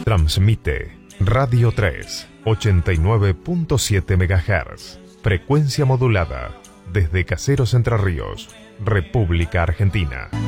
Transmite Radio 3, 89.7 MHz. Frecuencia modulada. Desde Caseros, Entre Ríos, República Argentina.